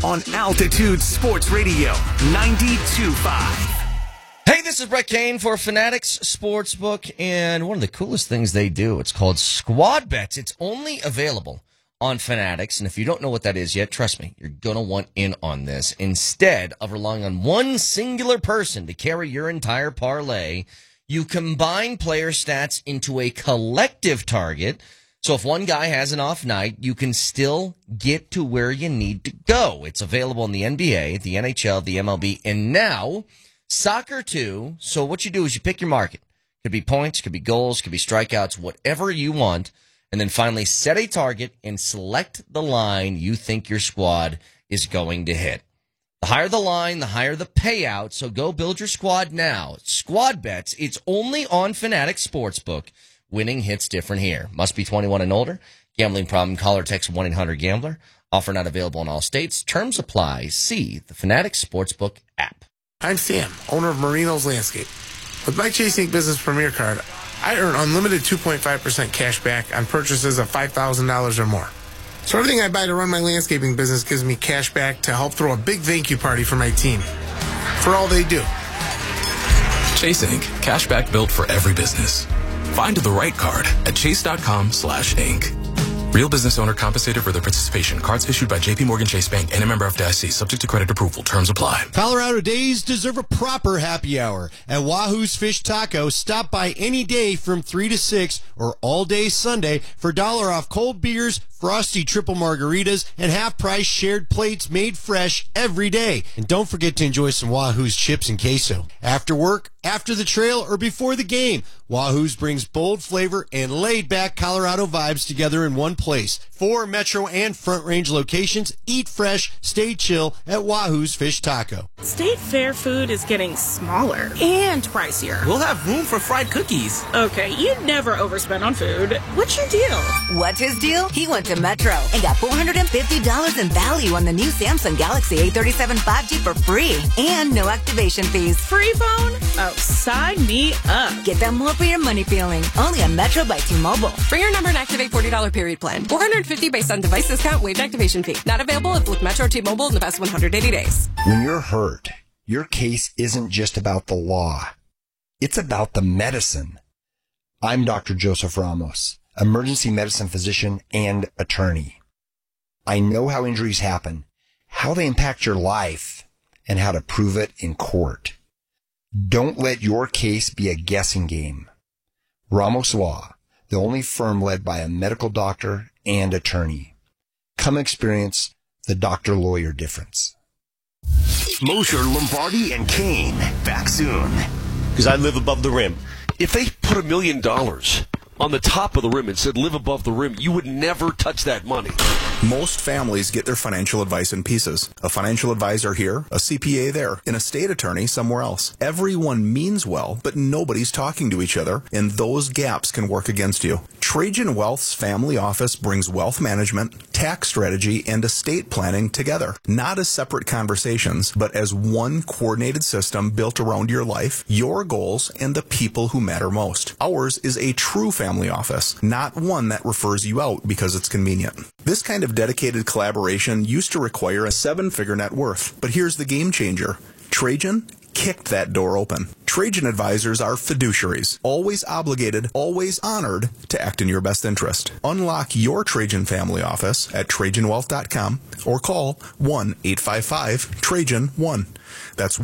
on Altitude Sports Radio 92.5. Hey, this is Brett Kane for Fanatics Sportsbook, and one of the coolest things they do, it's called Squad Bets. It's only available on Fanatics, and if you don't know what that is yet, trust me, you're going to want in on this. Instead of relying on one singular person to carry your entire parlay, you combine player stats into a collective target. So if one guy has an off night, you can still get to where you need to go. It's available in the NBA, the NHL, the MLB, and now soccer too. So what you do is you pick your market. Could be points, could be goals, could be strikeouts, whatever you want. And then finally set a target and select the line you think your squad is going to hit. The higher the line, the higher the payout. So go build your squad now. Squad Bets, it's only on Fanatics Sportsbook. Winning hits different here. Must be 21 and older. Gambling problem, call or text 1-800-GAMBLER. Offer not available in all states. Terms apply. See the Fanatics Sportsbook app. I'm Sam, owner of Marino's Landscape. With my Chase Ink Business Premier Card, I earn unlimited 2.5% cash back on purchases of $5,000 or more. So everything I buy to run my landscaping business gives me cash back to help throw a big thank you party for my team. For all they do. Chase Ink. Cash back built for every business. Find the right card at chase.com/ink. Real business owner compensated for their participation. Cards issued by J.P. Morgan Chase Bank and a member FDIC. Subject to credit approval. Terms apply. Colorado days deserve a proper happy hour. At Wahoo's Fish Taco, stop by any day from 3 to 6 or all day Sunday for $1 off cold beers, frosty triple margaritas, and half-price shared plates made fresh every day. And don't forget to enjoy some Wahoo's chips and queso. After work, after the trail, or before the game, Wahoo's brings bold flavor and laid-back Colorado vibes together in one place. 4 Metro and Front Range locations. Eat fresh, stay chill at Wahoo's Fish Taco. State Fair food is getting smaller and pricier. We'll have room for fried cookies. Okay, you never overspend on food. What's your deal? What's his deal? He went to Metro and got $450 in value on the new Samsung Galaxy A37 5G for free and no activation fees. Free phone? Oh, sign me up. Get that more for your money feeling. Only on Metro by T-Mobile. Bring your number and activate $40 period plan. $450 based on device discount, waived activation fee. Not available if with Metro T-Mobile in the past 180 days. When you're hurt, your case isn't just about the law. It's about the medicine. I'm Dr. Joseph Ramos, emergency medicine physician and attorney. I know how injuries happen, how they impact your life, and how to prove it in court. Don't let your case be a guessing game. Ramos Law, the only firm led by a medical doctor and attorney. Come experience the doctor-lawyer difference. Mosher, Lombardi, and Kane. Back soon. Because I live above the rim. If they put $1 million on the top of the rim and said live above the rim, you would never touch that money. Most families get their financial advice in pieces. A financial advisor here, a CPA there, an estate attorney somewhere else. Everyone means well, but nobody's talking to each other, and those gaps can work against you. Trajan Wealth's family office brings wealth management, tax strategy, and estate planning together. Not as separate conversations, but as one coordinated system built around your life, your goals, and the people who matter most. Ours is a true family office, not one that refers you out because it's convenient. This kind of dedicated collaboration used to require a 7-figure net worth, but here's the game changer. Trajan kicked that door open. Trajan advisors are fiduciaries, always obligated, always honored to act in your best interest. Unlock your Trajan family office at TrajanWealth.com or call 1-855-TRAJAN-1. That's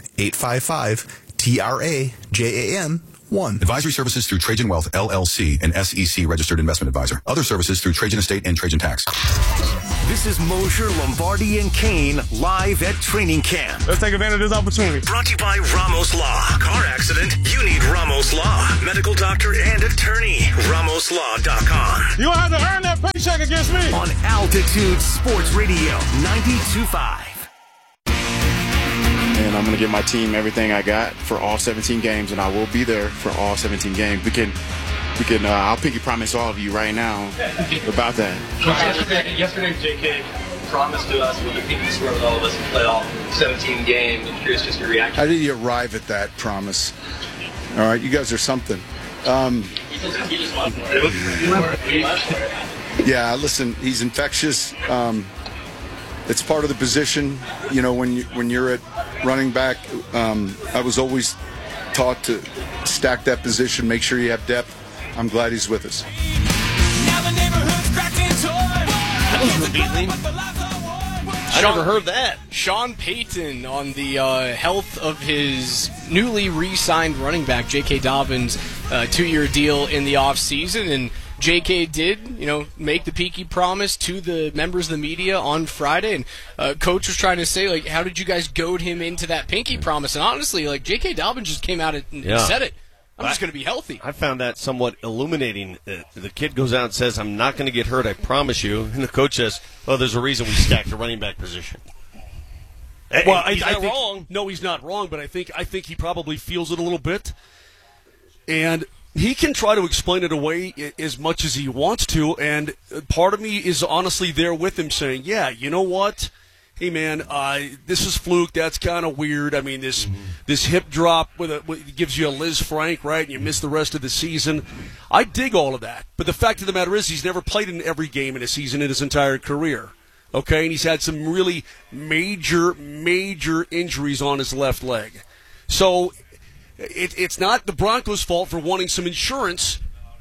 1-855-TRAJAN-1. Advisory services through Trajan Wealth, LLC, an SEC registered investment advisor. Other services through Trajan Estate and Trajan Tax. This is Mosher, Lombardi, and Kane live at training camp. Let's take advantage of this opportunity. Brought to you by Ramos Law. Car accident? You need Ramos Law. Medical doctor and attorney. RamosLaw.com. You don't have to earn that paycheck against me. On Altitude Sports Radio 92.5. And I'm going to give my team everything I got for all 17 games, and I will be there for all 17 games. We can. I'll pinky promise all of you right now about that. Yesterday, J.K. promised to us, will you pinky swear with all of us to play all 17 games? I'm curious just your reaction. How did you arrive at that promise? All right, you guys are something. Yeah, listen, he's infectious. it's part of the position. You know, when you're at running back, I was always taught to stack that position, make sure you have depth. I'm glad he's with us. That was revealing. I never heard that. Sean Payton on the health of his newly re-signed running back, J.K. Dobbins, 2-year deal in the offseason. And J.K. did, make the pinky promise to the members of the media on Friday. And Coach was trying to say, like, how did you guys goad him into that pinky promise? And honestly, like, J.K. Dobbins just came out and said it. I'm just going to be healthy. I found that somewhat illuminating. The kid goes out and says, I'm not going to get hurt, I promise you. And the coach says, well, there's a reason we stacked the running back position. Well, he's not think, wrong. No, he's not wrong, but I think he probably feels it a little bit. And he can try to explain it away as much as he wants to, and part of me is honestly there with him saying, yeah, you know what? Hey, man, this is fluke. That's kind of weird. I mean, this hip drop gives you a Liz Frank, right, and you miss the rest of the season. I dig all of that. But the fact of the matter is he's never played in every game in a season in his entire career, okay? And he's had some really major injuries on his left leg. So it's not the Broncos' fault for wanting some insurance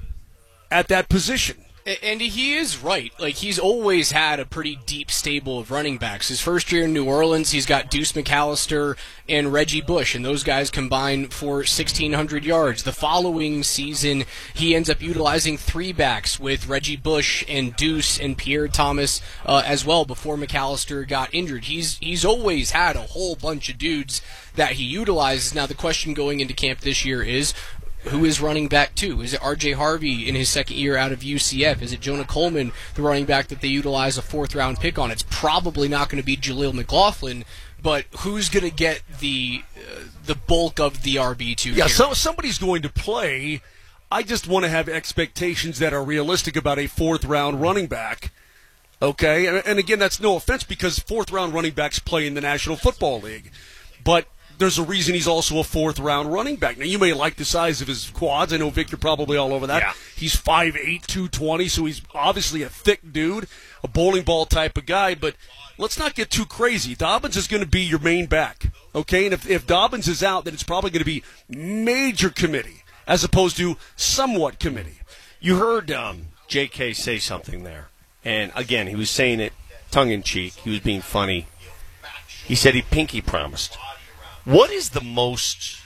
at that position. And he is right. Like, he's always had a pretty deep stable of running backs. His first year in New Orleans, he's got Deuce McAllister and Reggie Bush, and those guys combine for 1,600 yards. The following season, he ends up utilizing 3 backs with Reggie Bush and Deuce and Pierre Thomas as well before McAllister got injured. He's always had a whole bunch of dudes that he utilizes. Now, the question going into camp this year is, who is running back 2? Is it R.J. Harvey in his second year out of UCF? Is it Jonah Coleman, the running back that they utilize a 4th-round pick on? It's probably not going to be Jaleel McLaughlin, but who's going to get the bulk of the RB2 Yeah, here? so somebody's going to play. I just want to have expectations that are realistic about a 4th-round running back. Okay? And again, that's no offense because 4th-round running backs play in the National Football League. But there's a reason he's also a 4th-round running back. Now, you may like the size of his quads. I know Vic, you're probably all over that. Yeah. He's 5'8", 220, so he's obviously a thick dude, a bowling ball type of guy. But let's not get too crazy. Dobbins is going to be your main back, okay? And if Dobbins is out, then it's probably going to be major committee as opposed to somewhat committee. You heard J.K. say something there. And, again, he was saying it tongue-in-cheek. He was being funny. He said he pinky promised. What is the most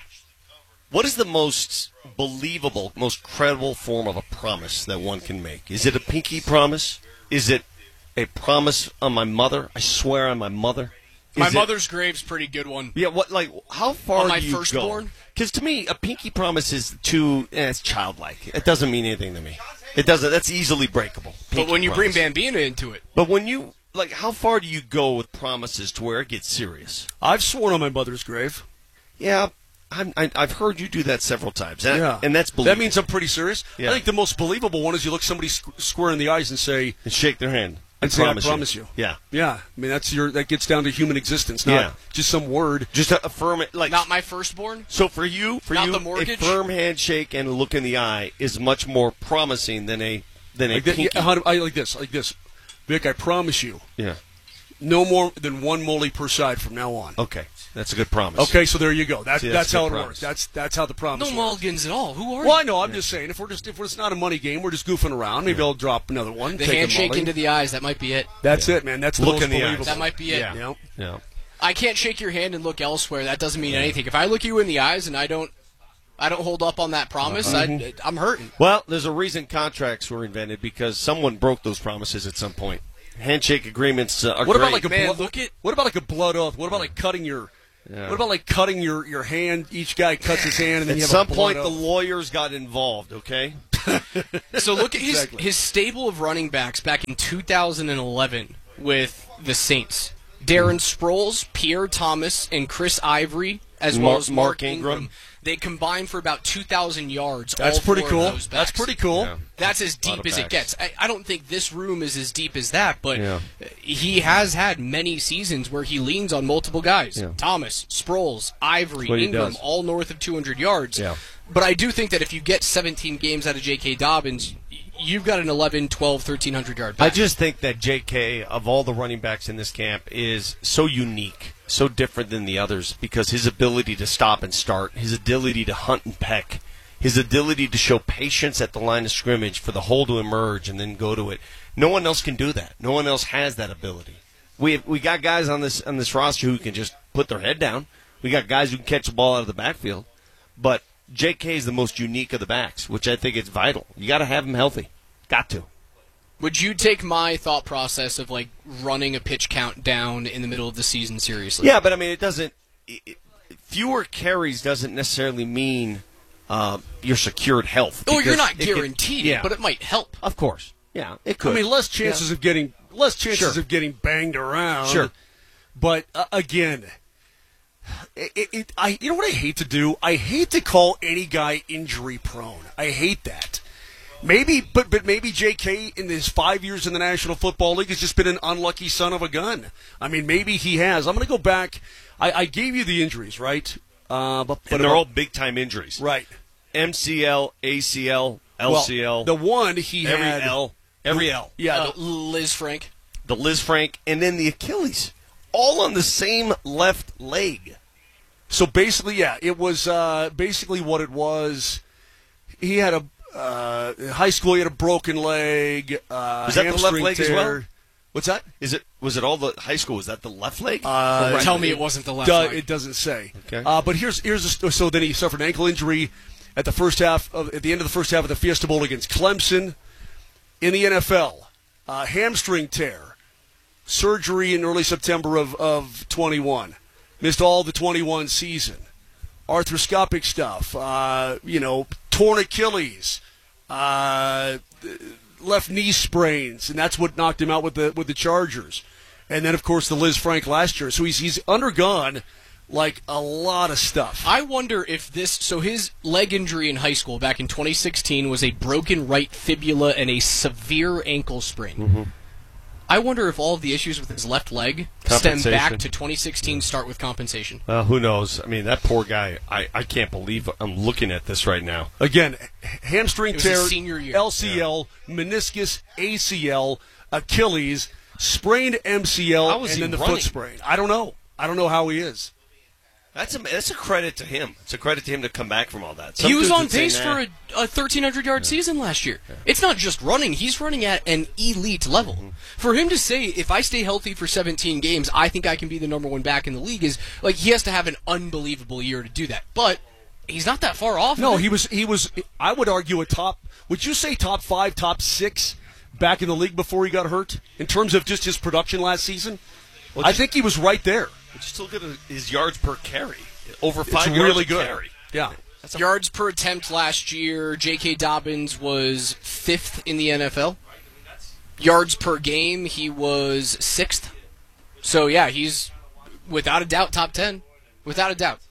believable, most credible form of a promise that one can make? Is it a pinky promise? Is it a promise on my mother? I swear on my mother. My mother's grave's a pretty good one. Yeah, how far on my do you firstborn? go? Because to me, a pinky promise is it's childlike. It doesn't mean anything to me. It doesn't. That's easily breakable. But when you bring Bambina into it. But when you, how far do you go with promises to where it gets serious? I've sworn on my mother's grave. Yeah, I've heard you do that several times. And that's believable. That means I'm pretty serious. Yeah. I think the most believable one is you look somebody square in the eyes and say... And shake their hand. And say, I promise you. Yeah. Yeah. I mean, that gets down to human existence, not just some word. Just to affirm it. Not my firstborn? So for you, the mortgage? A firm handshake and a look in the eye is much more promising than a pinky. I like this. Vic, I promise you. Yeah. No more than one molly per side from now on. Okay. That's a good promise. Okay, so there you go. That's how it promise. works. That's how the promise works. No mulligans at all. Who are you? Well, I know. I'm just saying, if it's not a money game, we're just goofing around. Maybe I'll drop another one. The handshake into the eyes, that might be it. That's it, man. That's the most believable. That might be it. Yeah. I can't shake your hand and look elsewhere. That doesn't mean anything. If I look you in the eyes and I don't hold up on that promise, I'm hurting. Well, there's a reason contracts were invented because someone broke those promises at some point. Handshake agreements are what great. What about a blood oath? What about cutting your... Yeah. What about cutting your hand? Each guy cuts his hand, and then at you have some point the lawyers got involved. Okay. So look at his stable of running backs back in 2011 with the Saints: Darren Sproles, Pierre Thomas, and Chris Ivory, as well as Mark Ingram. They combined for about 2,000 yards. That's pretty cool. That's pretty cool. Yeah. That's as deep as it gets. I don't think this room is as deep as that, but he has had many seasons where he leans on multiple guys. Yeah. Thomas, Sproles, Ivory, Ingram, all north of 200 yards. Yeah. But I do think that if you get 17 games out of J.K. Dobbins, you've got an 11, 12, 1,300-yard back. I just think that J.K., of all the running backs in this camp, is so unique, so different than the others, because his ability to stop and start, his ability to hunt and peck, his ability to show patience at the line of scrimmage for the hole to emerge and then go to it. No one else can do that. No one else has that ability. We got guys on this roster who can just put their head down. We got guys who can catch the ball out of the backfield. But J.K. is the most unique of the backs, which I think is vital. You got to have him healthy. Got to. Would you take my thought process of like running a pitch count down in the middle of the season seriously? Yeah, but I mean, it doesn't. Fewer carries doesn't necessarily mean you're secured health. Oh, you're not guaranteed, yeah. But it might help. Of course. Yeah, it could. I mean, less chances of getting banged around. Sure. But again, you know what I hate to do? I hate to call any guy injury prone. I hate that. Maybe, but maybe J.K. in his 5 years in the National Football League has just been an unlucky son of a gun. I mean, maybe he has. I'm going to go back. I gave you the injuries, right? But they're all big time injuries, right? MCL, ACL, LCL. Well, the one he had every L. Yeah, Liz Frank. The Liz Frank, and then the Achilles, all on the same left leg. So basically, yeah, it was basically what it was. He had a high school. He had a broken leg. Was that the left leg tear. as well? What's that? Was it all the high school? Was that the left leg? Right. Tell me it wasn't the left leg. It doesn't say. Okay. But so then he suffered an ankle injury at the end of the first half of the Fiesta Bowl against Clemson. In the NFL, hamstring tear, surgery in early September of 21. Missed all the 21 season. Arthroscopic stuff, torn Achilles, left knee sprains, and that's what knocked him out with the Chargers. And then, of course, the Liz Frank last year. So he's undergone like a lot of stuff. I wonder if his leg injury in high school back in 2016 was a broken right fibula and a severe ankle sprain. Mm-hmm. I wonder if all of the issues with his left leg stem back to 2016 start with compensation. Who knows? I mean, that poor guy, I can't believe I'm looking at this right now. Again, hamstring tear, senior year. LCL, meniscus, ACL, Achilles, sprained MCL, and then the foot sprain. I don't know. I don't know how he is. That's a credit to him. It's a credit to him to come back from all that. He was on pace for a 1,300-yard season last year. Yeah. It's not just running. He's running at an elite level. Mm-hmm. For him to say, if I stay healthy for 17 games, I think I can be the number one back in the league, is like he has to have an unbelievable year to do that. But he's not that far off. No, he was. I would argue would you say top 5, top 6 back in the league before he got hurt in terms of just his production last season? Well, I think he was right there. But you still get his yards per carry. Over 5 yards really per good. Carry. Yeah. Yards per attempt last year, J.K. Dobbins was 5th in the NFL. Yards per game, he was 6th. So, yeah, he's without a doubt top 10. Without a doubt.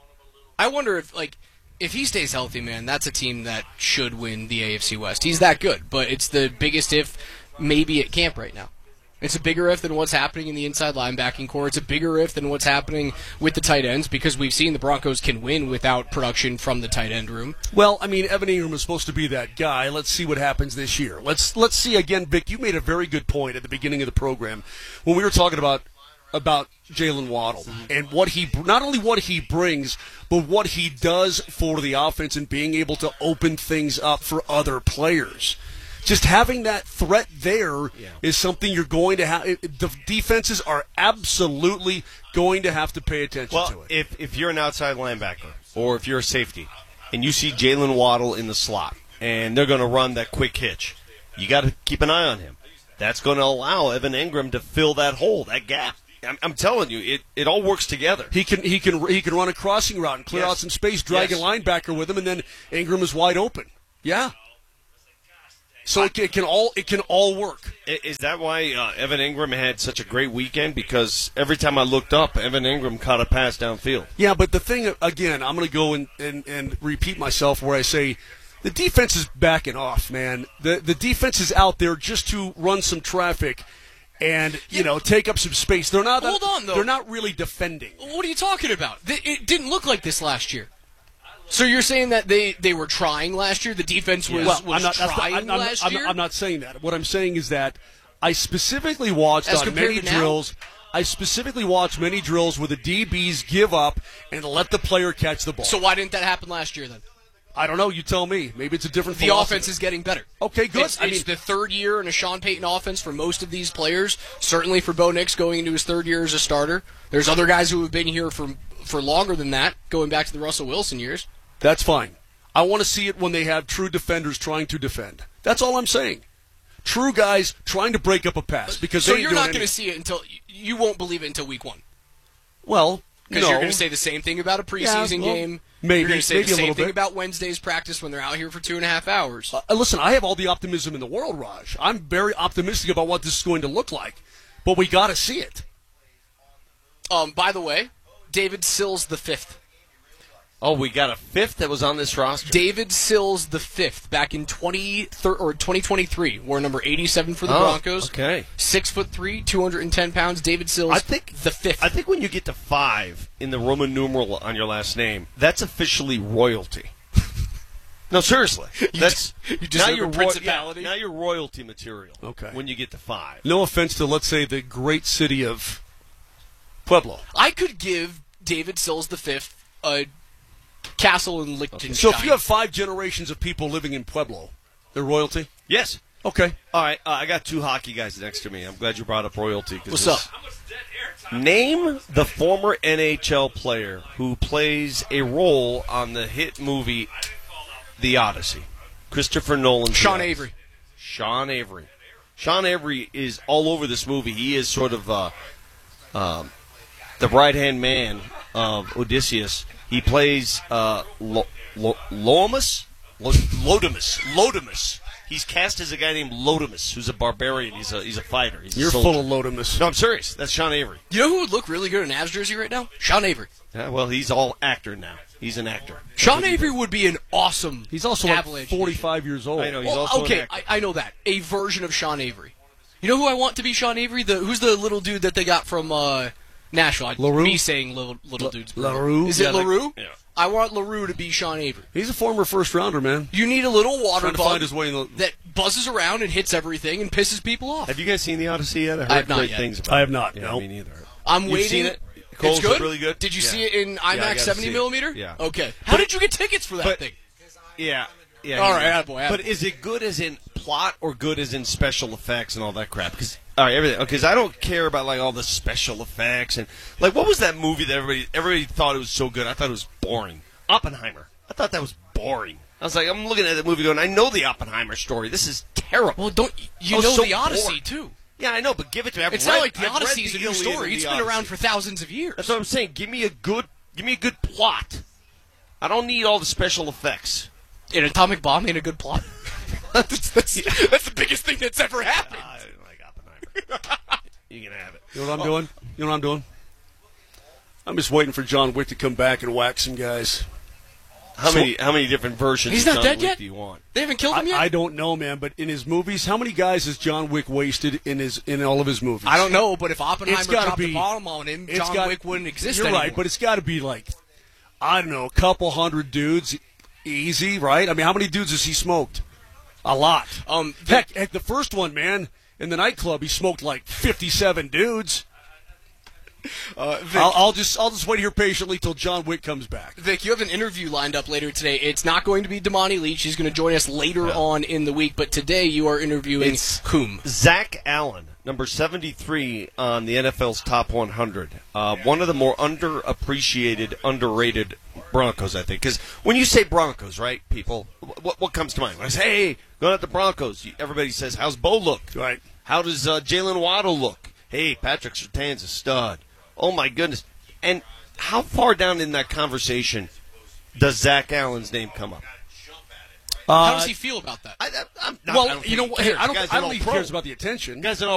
I wonder if he stays healthy, man, that's a team that should win the AFC West. He's that good, but it's the biggest if maybe at camp right now. It's a bigger if than what's happening in the inside linebacking core. It's a bigger if than what's happening with the tight ends, because we've seen the Broncos can win without production from the tight end room. Well, I mean, Evan Ingram is supposed to be that guy. Let's see what happens this year. Let's see again, Vic. You made a very good point at the beginning of the program when we were talking about Jalen Waddle and not only what he brings, but what he does for the offense and being able to open things up for other players. Just having that threat there is something you're going to have. The defenses are absolutely going to have to pay attention to it. If you're an outside linebacker or if you're a safety and you see Jalen Waddle in the slot and they're going to run that quick hitch, you got to keep an eye on him. That's going to allow Evan Ingram to fill that hole, that gap. I'm telling you, it all works together. He can run a crossing route and clear out some space, drag a linebacker with him, and then Ingram is wide open. Yeah. So it can all work. Is that why Evan Ingram had such a great weekend? Because every time I looked up, Evan Ingram caught a pass downfield. Yeah, but the thing, again, I'm going to go and repeat myself where I say the defense is backing off, man. The defense is out there just to run some traffic and, take up some space. They're not. Hold on, though. They're not really defending. What are you talking about? It didn't look like this last year. So you're saying that they were trying last year? The defense was trying last year? I'm not saying that. What I'm saying is that I specifically watched many drills. I specifically watched many drills where the DBs give up and let the player catch the ball. So why didn't that happen last year then? I don't know. You tell me. Maybe it's a different The philosophy. offense is getting better. Okay, good. It's the third year in a Sean Payton offense for most of these players. Certainly for Bo Nix going into his third year as a starter. There's other guys who have been here for longer than that, going back to the Russell Wilson years. That's fine. I want to see it when they have true defenders trying to defend. That's all I'm saying. True guys trying to break up a pass. Because so you're not going to see it until – you won't believe it until week 1. Well, because you're going to say the same thing about a preseason game. Maybe, you're going to say the same thing bit. about Wednesday's practice when they're out here for 2.5 hours. Listen, I have all the optimism in the world, Raj. I'm very optimistic about what this is going to look like. But we got to see it. By the way, David Sills the 5th. Oh, we got a 5th that was on this roster? David Sills the 5th back in 2023. Wore number 87 for the Broncos. Okay. 6'3", 210 pounds. David Sills the 5th. I think when you get to 5 in the Roman numeral on your last name, that's officially royalty. No, seriously. That's you deserve a principality. Now you're royalty material. Okay. When you get to 5. No offense to, let's say, the great city of Pueblo. I could give David Sills the 5th a castle in Liechtenstein. So if you have 5 generations of people living in Pueblo, they're royalty? Yes. Okay. All right. I got 2 hockey guys next to me. I'm glad you brought up royalty. What's up? Name the former NHL player who plays a role on the hit movie The Odyssey. Christopher Nolan. Sean Avery. Sean Avery. Sean Avery is all over this movie. He is sort of the right-hand man of Odysseus. He plays Lodamus. He's cast as a guy named Lodamus, who's a barbarian. He's a fighter. He's You're a soldier. full of Lodamus. No, I'm serious. That's Sean Avery. You know who would look really good in Avs jersey right now? Sean Avery. Yeah, well, he's all actor now. He's an actor. Sean Avery would be an awesome. He's also Avalanche 45 years old. I know. He's also okay. an actor. I know that. A version of Sean Avery. You know who I want to be Sean Avery? Who's the little dude that they got from Nashville? LaRue? Me saying little dudes. LaRue? Is it LaRue? Yeah. I want LaRue to be Sean Avery. He's a former first-rounder, man. You need a little water Trying to bug find his way in that buzzes around and hits everything and pisses people off. Have you guys seen The Odyssey yet? I have not great yet. things about I have it. not. Yeah, No. me neither. I'm You've waiting. seen it? It's good? Really good. Did you Yeah. see it in I IMAX gotta 70 see it. millimeter? Yeah. Okay. How did you get tickets for that thing? Yeah. All right, attaboy. But is it good as in plot or good as in special effects and all that crap? Because everything. Because I don't care about like all the special effects and like what was that movie that everybody thought it was so good? I thought it was boring. Oppenheimer. I thought that was boring. I was like, I'm looking at the movie going, I know the Oppenheimer story. This is terrible. Well, don't you know so the Odyssey boring. too? Yeah, I know, but give it to me. It's not like the Odyssey is a new story. It's been around for thousands of years. That's what I'm saying. Give me a good plot. I don't need all the special effects. An atomic bomb ain't a good plot. that's the biggest thing that's ever happened. I didn't like Oppenheimer. You can have it. You know what I'm doing? You know what I'm doing? I'm just waiting for John Wick to come back and whack some guys. How many different versions He's of not John dead Wick yet? do you want? They haven't killed him yet? I don't know, man, but in his movies, how many guys has John Wick wasted in all of his movies? I don't know, but if Oppenheimer dropped be, the bomb on him, John Wick wouldn't exist You're anymore. right, but it's got to be like, I don't know, a couple hundred dudes easy, right? I mean, how many dudes has he smoked? A lot. Heck, the first one, man, in the nightclub, he smoked like 57 dudes. Vic, I'll just wait here patiently till John Wick comes back. Vic, you have an interview lined up later today. It's not going to be Damani Leach. He's going to join us later on in the week. But today you are interviewing whom? Zach Allen, number 73 on the NFL's Top 100. One of the more underappreciated, underrated Broncos, I think. Because when you say Broncos, right, people, what comes to mind? When I say, hey, going at the Broncos, everybody says, how's Bo look? Right. How does Jalen Waddle look? Hey, Patrick Surtain's a stud. Oh, my goodness. And how far down in that conversation does Zach Allen's name come up? How does he feel about that? Well, you know what? I don't think he cares about the attention. Guys are all